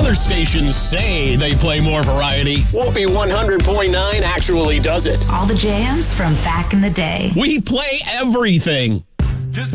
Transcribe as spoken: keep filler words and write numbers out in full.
other stations say they play more variety, Whoopee one hundred point nine actually does it. All the jams from back in the day. we play everything.